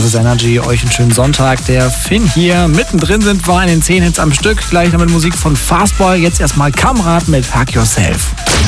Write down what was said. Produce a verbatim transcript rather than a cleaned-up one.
Campus Energy. Euch einen schönen Sonntag. Der Finn hier. Mittendrin sind wir in den zehn Hits am Stück. Gleich noch mit Musik von Fastboy. Jetzt erstmal Kamrat mit Hug Yourself.